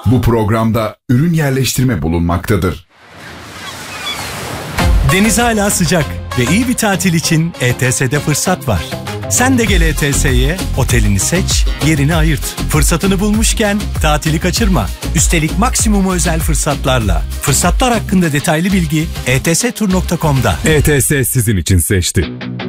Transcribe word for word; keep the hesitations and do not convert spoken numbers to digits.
Bu programda ürün yerleştirme bulunmaktadır. Deniz hala sıcak ve iyi bir tatil için E T S'de fırsat var. Sen de gel E T S'ye, otelini seç, yerini ayırt. Fırsatını bulmuşken tatili kaçırma. Üstelik maksimum özel fırsatlarla. Fırsatlar hakkında detaylı bilgi e t s tur nokta com'da. E T S sizin için seçti.